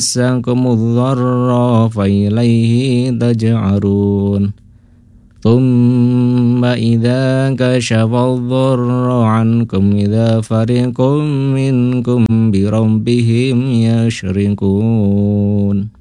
massakumudh-dharra fa ilaihi taj'arun thumma idza kashafadh-dharra 'ankum idza fariqum minkum bi rabbihim yusyrikun.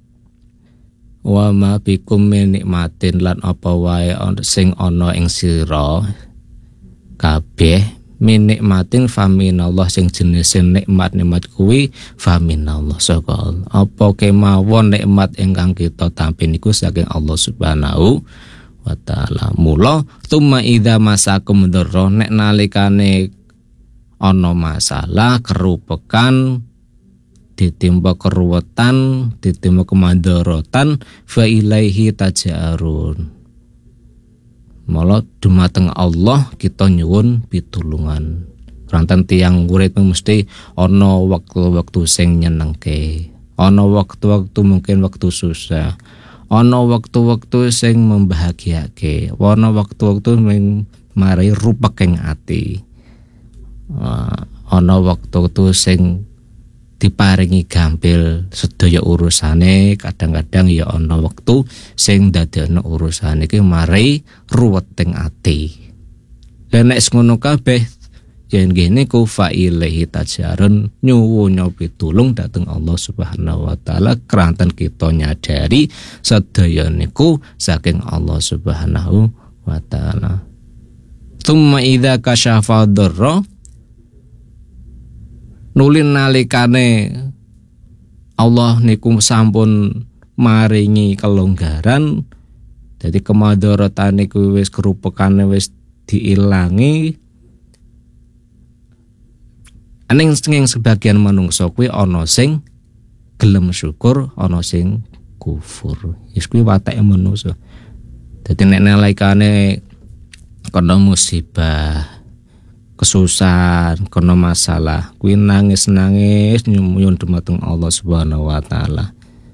Wa ma bikum min nikmatin lan apa wae sing ana ing sira kabeh min nikmatin faminallah sing jenis nikmat kuwi faminallah saka Allah. Apa kemawon nikmat ingkang kita tampi niku saking Allah Subhanahu wa taala. Mula tsumma idza masakum dzarra nek nalikane ana masalah kerupekan ditimpa keruwetan, ditimpa kemandaratan, fa ilaihi taj'arun. Mula dumateng Allah kita nyuwun pitulungan. Ranten tiyang urip mesti ana waktu-waktu sing nyenengke, ana waktu-waktu mungkin waktu susah, ana waktu-waktu sing membahagiake, ana waktu-waktu sing mari rupek ing ati, ana waktu-waktu sing diparingi gampil sedaya urusane, kadang-kadang ya ana wektu sing dadekno urusane iki mari ruwet ing ati. Lah nek ngono kabeh yen ngene ku fa ilaihi taj'arun nyuwun pitulung dhateng Allah Subhanahu wa taala kranten kita nyadari sedaya niku saking Allah Subhanahu wa taala. Tsumma idza kasyafa dharra nulin nalikane Allah niku sampun maringi kelonggaran, jadi kemadaratan niku wis kerupekane wis diilangi. Aning sebagian manungsa kuwi ana sing gelem syukur, ana sing kufur. Wis kuwi watake manungsa. Dadi nek nalikane kena musibah, kesusahan, kena masalah, kuwi nangis-nangis nyuwun dumateng Allah Subhanahu wa taala.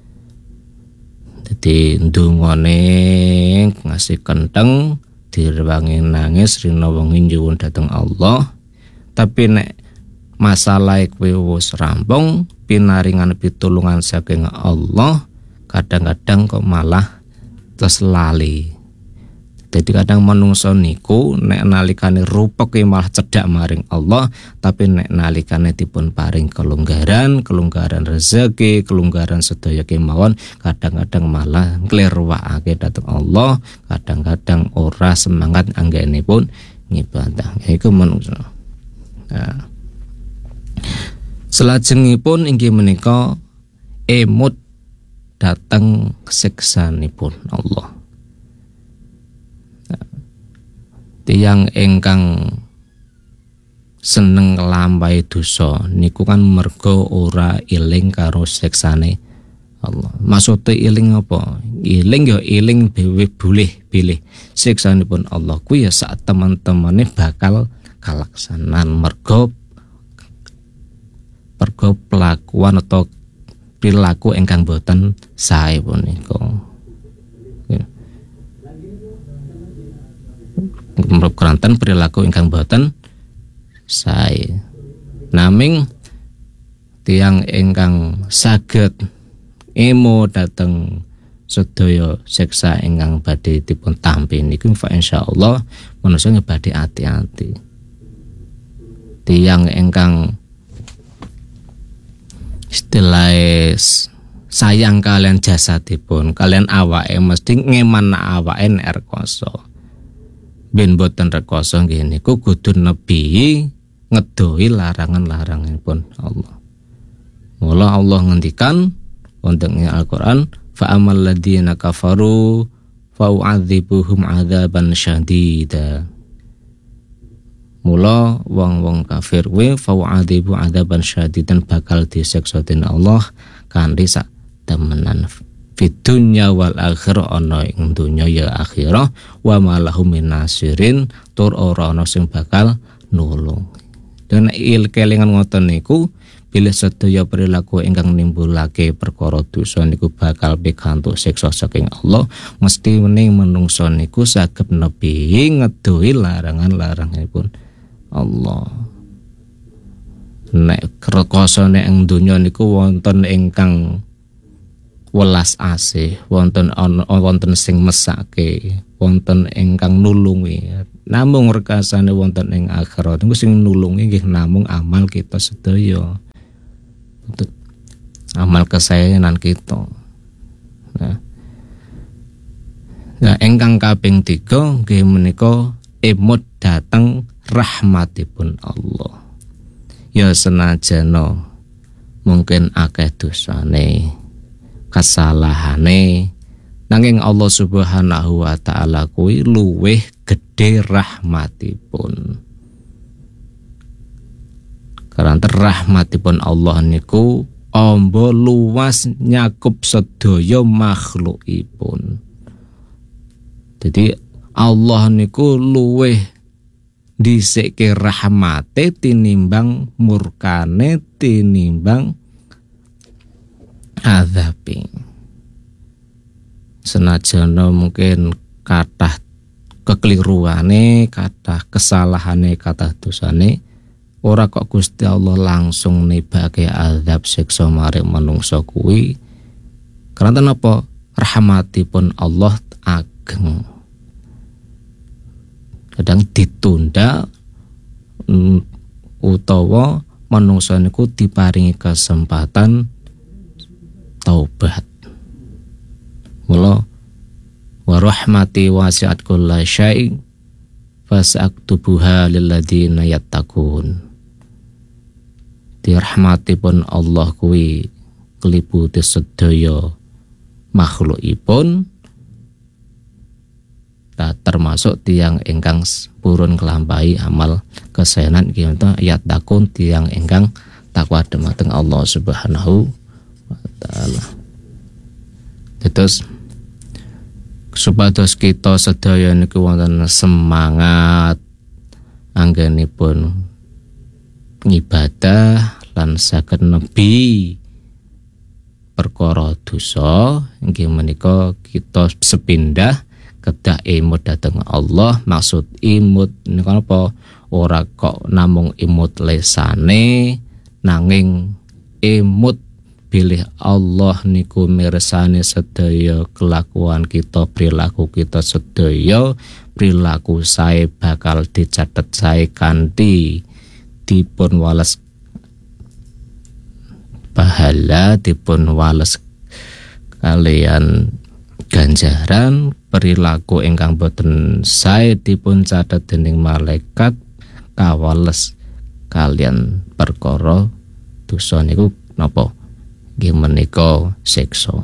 Dadi ndongane ngasih kenteng, direwangi nangis rina wengi nyuwun dhateng Allah. Tapi nek masalah kuwi wis rampung, pinaringan pitulungan saking Allah, kadang-kadang kok malah terus lali. Jadi kadang manungsa niku nek nalikane rupek malah cedhak maring Allah, tapi nek nalikane dipun paring kelonggaran rezeki, kelonggaran sedaya kemawon, kadang-kadang malah nglirwakake dhateng Allah, kadang-kadang ora semangat anggenipun ngibadah. Iku manungsa. Nah, selajengipun inggih menika emut dhateng siksanipun Allah. Tiyang ingkang seneng nglampahi dosa niku kan merga ora eling karo siksane Allah. Maksude eling apa? Eling ya eling dhewe bilih siksanipun Allah kuwi ya sak teman-temane bakal kalaksanan merga pelakuan atau perilaku ingkang boten sae punika. Keranten perilaku ingkang boten sae. Naming tiyang ingkang saged emo dhateng sedaya siksa ingkang badhe dipun tampi niku insyaallah manungsa badhe ati-ati. Tiyang ingkang istilahé sayang kalian jasadipun, kalian awake mesti ngeman awake nek rekoso. Ben boten rekoso nggih niku kudu nebi ngedohi larangan-laranganipun Allah. Mula Allah ngendikan wonten ing Al-Qur'an fa amal ladzina kafaru fa u'adzibuhum 'adzaban syadida. Mula wong-wong kafir kuwi fa u'adzibu 'adzaban syadidan bakal disiksa dening Allah kanthi sak temenan fid dunya wal akhirah, ana ing dunya ya akhirah, wa malahum min nasirin, tur ora ana sing bakal nulung. Dan kelingan ngoten niku bilih sedaya perilaku ingkang nimbulake perkara dosa niku bakal pikantuk siksa saking Allah, mesti mening menungsa niku saged nebi ngedohi larangan-laranganipun Allah. Nek rekosane ing donya niku wonten ingkang welas asih, wonten sing mesake, wonten ingkang nulungi. Namung rekasane wonten ing akhirat niku sing nulungi nggih namung amal kita sedaya. Amal kesaenan kita. Nah, ingkang kaping 3 nggih menika imut dhateng rahmatipun Allah. Ya senajana mungkin akeh dosane, kesalahane, nanging Allah Subhanahu wa taala kuwi luwih gedhe rahmatipun. Karena rahmatipun Allah niku amba luas nyakup sedaya makhlukipun. Jadi Allah niku luwih dhisike rahmate tinimbang murkane, tinimbang azabe. Senajana mungkin kathah kekeliruane, kathah kesalahane, kathah dosane, ora kok Gusti Allah langsung nibake azab siksa maring manungsa kuwi. Karena napa? Rahmatipun Allah ageng. Kadang ditunda utawa manungsa niku diparingi kesempatan taubat. Mula wa rahmati wasi'at kulla syai' fasaktubuha lil ladzina yattaqun. Dirahmatipun Allah kuwi kliputi sedaya makhlukipun, termasuk tiang ingkang purun kelampahi amal kesaenan kita yattaqun, tiang ingkang takwa dhumateng Allah Subhanahu wa taala. Terus supados kita sedaya niku wonten semangat anggenipun ngibadah lan saged nebi perkara dosa, inggih menika kita sepindah kedah imut dhateng Allah. Maksud imut niku apa? Ora kok namung imut lesane, nanging imut bilih Allah niku mirsani sedaya kelakuan kita, perilaku kita sedaya, perilaku sae bakal dicatet sae kanthi dipun wales pahala, dipun wales kalian ganjaran. Perilaku ingkang boten sae dipun catet dening malaikat kawales kalian perkara dosa niku napa? Nggih menika siksa.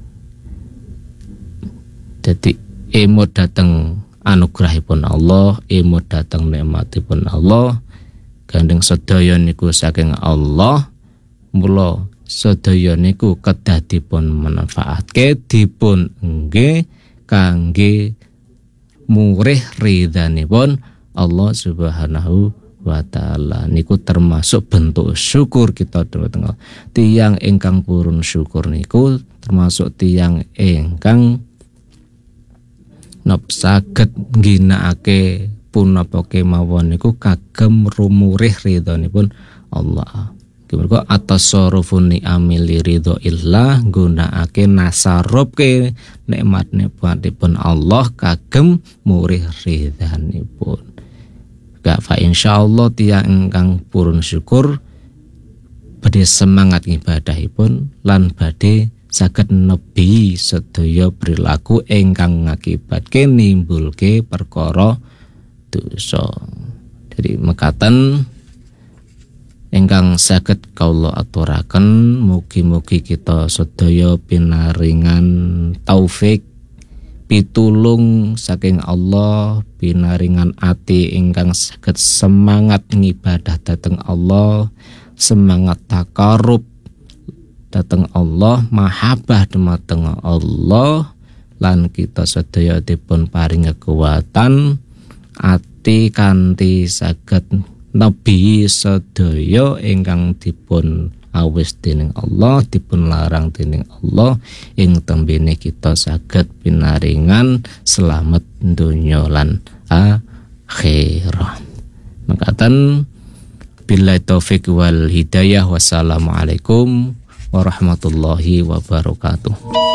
Dadi imut dhateng anugrahipun Allah, imut dhateng nikmatipun Allah, gandeng sedaya niku saking Allah. Mula sedaya niku kedah dipun manfaatke, dipun engge kangge murih ridhanipun Allah Subhanahu wa taala. Niku termasuk bentuk syukur kita dhateng Allah. Tiyang ingkang purun syukur niku termasuk tiyang ingkang napa saged ngginakake punapa kemawon niku kagem rumurih ridhanipun Allah. Mergo atasarrufun ni'amil ridho illah, gunakake nasarupke nikmat-nikmatipun Allah kagem murih ridhanipun. Gak fa insyaallah tiyang ingkang purun syukur badhe semangat ngibadahipun lan badhe saged nebi sedaya perilaku ingkang ngakibatke nimbulke perkara dosa. Jadi mekaten ingkang saged kaula aturaken, mugi-mugi kita sedaya pinaringan taufik pitulung saking Allah, pinaringan ati ingkang saged semangat ngibadah dhateng Allah, semangat takarub dhateng Allah, mahabbah dhumateng Allah, lan kita sedaya dipun paringi kekuatan ati kanthi saged nabi sedaya ingkang dipun awis dening Allah, dipun larang dening Allah, ing tembene kita saged pinaringan selamat donya lan akhirat. Mekaten Billahi taufik wal hidayah. Wassalamualaikum warahmatullahi wabarakatuh.